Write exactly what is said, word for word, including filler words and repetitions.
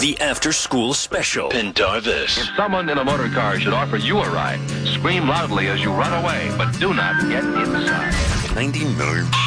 The After School Special. Pendarvis. If someone in a motor car should offer you a ride, scream loudly as you run away, but do not get inside. ninety-nine